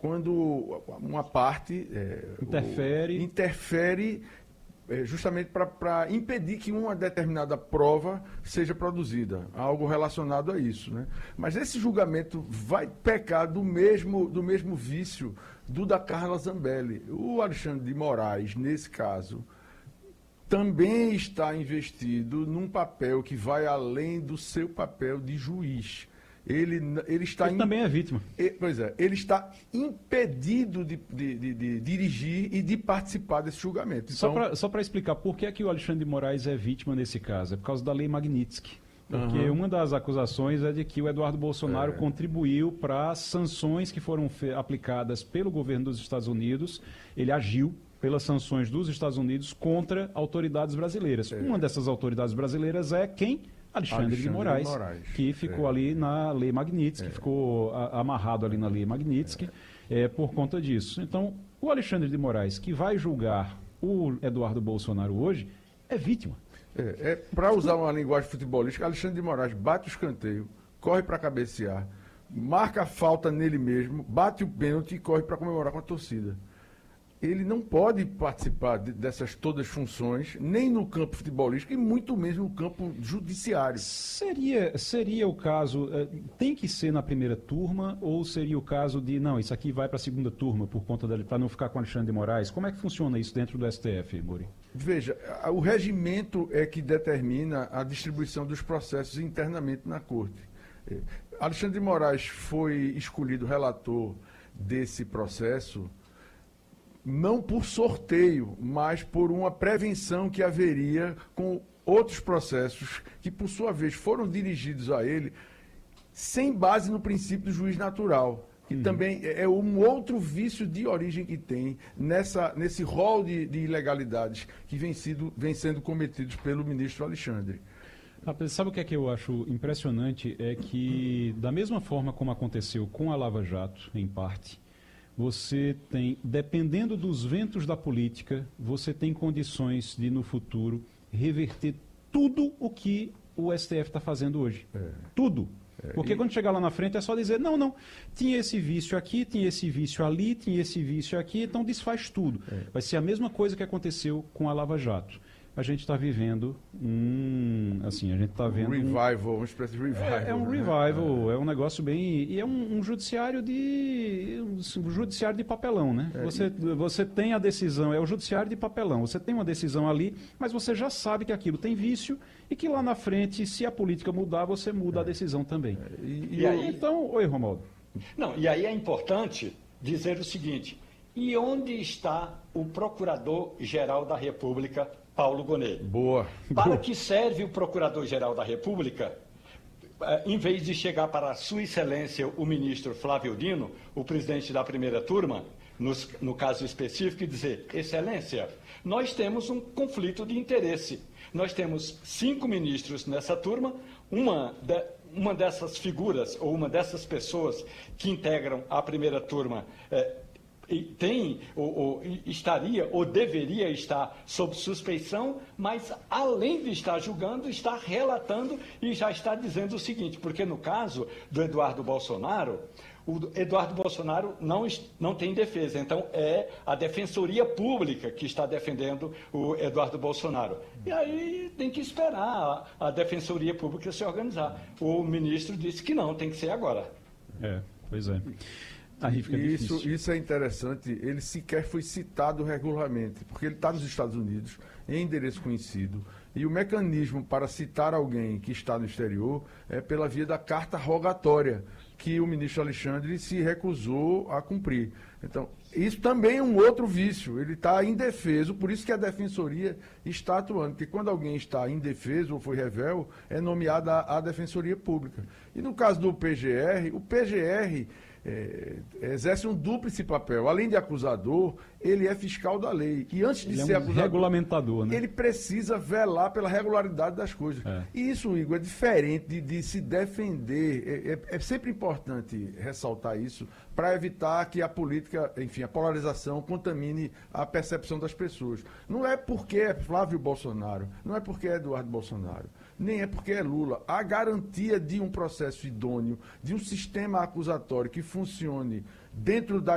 quando uma parte interfere justamente para impedir que uma determinada prova seja produzida, algo relacionado a isso, né? Mas esse julgamento vai pecar do mesmo vício do da Carla Zambelli. O Alexandre de Moraes, nesse caso, também está investido num papel que vai além do seu papel de juiz. Ele também é vítima. Pois é, ele está impedido de dirigir e de participar desse julgamento. Então, só para explicar por que o Alexandre de Moraes é vítima nesse caso, é por causa da Lei Magnitsky. Porque uma das acusações é de que o Eduardo Bolsonaro contribuiu para sanções que foram aplicadas pelo governo dos Estados Unidos. Ele agiu pelas sanções dos Estados Unidos contra autoridades brasileiras. Uma dessas autoridades brasileiras é quem? Alexandre de Moraes, que ficou ali na Lei Magnitsky, ficou amarrado ali na Lei Magnitsky por conta disso. Então, o Alexandre de Moraes, que vai julgar o Eduardo Bolsonaro hoje, é vítima. Para usar uma linguagem futebolística, Alexandre de Moraes bate o escanteio, corre para cabecear, marca a falta nele mesmo, bate o pênalti e corre para comemorar com a torcida. Ele não pode participar dessas todas as funções, nem no campo futebolístico e muito menos no campo judiciário. Seria o caso, tem que ser na primeira turma ou seria o caso de, não, isso aqui vai para a segunda turma por conta para não ficar com Alexandre de Moraes? Como é que funciona isso dentro do STF, Muri? Veja, o regimento é que determina a distribuição dos processos internamente na Corte. Alexandre de Moraes foi escolhido relator desse processo não por sorteio, mas por uma prevenção que haveria com outros processos que, por sua vez, foram dirigidos a ele sem base no princípio do juiz natural. E também é um outro vício de origem que tem nesse rol de ilegalidades que vem sendo cometidos pelo ministro Alexandre. Sabe o que é que eu acho impressionante? É que, da mesma forma como aconteceu com a Lava Jato, em parte, você tem, dependendo dos ventos da política, você tem condições de, no futuro, reverter tudo o que o STF está fazendo hoje. Tudo. Porque quando chegar lá na frente é só dizer, não, tinha esse vício aqui, tinha esse vício ali, tinha esse vício aqui, então desfaz tudo. Vai ser a mesma coisa que aconteceu com a Lava Jato. A gente está vivendo uma espécie de revival. É um revival, é um negócio bem... E é um judiciário de papelão, né? Você tem a decisão, é o judiciário de papelão. Você tem uma decisão ali, mas você já sabe que aquilo tem vício e que lá na frente, se a política mudar, você muda a decisão também. Então, oi, Romualdo. Não, e aí é importante dizer o seguinte, e onde está o Procurador-Geral da República, Paulo Gonet? Boa. Para que serve o Procurador-Geral da República, em vez de chegar para Sua Excelência o ministro Flávio Dino, o presidente da primeira turma, no caso específico, e dizer, Excelência, nós temos um conflito de interesse. Nós temos 5 ministros nessa turma, uma dessas figuras, ou uma dessas pessoas que integram a primeira turma, estaria ou deveria estar sob suspeição, mas além de estar julgando, está relatando e já está dizendo o seguinte, porque no caso do Eduardo Bolsonaro, o Eduardo Bolsonaro não tem defesa, então é a Defensoria Pública que está defendendo o Eduardo Bolsonaro. E aí tem que esperar a Defensoria Pública se organizar. O ministro disse que não, tem que ser agora. Pois é. Aí fica difícil. Isso é interessante, ele sequer foi citado regularmente, porque ele está nos Estados Unidos, em endereço conhecido, e o mecanismo para citar alguém que está no exterior é pela via da carta rogatória, que o ministro Alexandre se recusou a cumprir. Então, isso também é um outro vício, ele está indefeso, por isso que a Defensoria está atuando, porque quando alguém está indefeso ou foi revel, é nomeada a Defensoria Pública. E no caso do PGR, o PGR exerce um dúplice papel. Além de acusador, ele é fiscal da lei. E antes de ser acusador, regulamentador, né? Ele precisa velar pela regularidade das coisas. E isso, Igor, é diferente de se defender. É sempre importante ressaltar isso para evitar que a política, enfim, a polarização contamine a percepção das pessoas. Não é porque é Flávio Bolsonaro, não é porque é Eduardo Bolsonaro, nem é porque é Lula. A garantia de um processo idôneo, de um sistema acusatório que funcione dentro da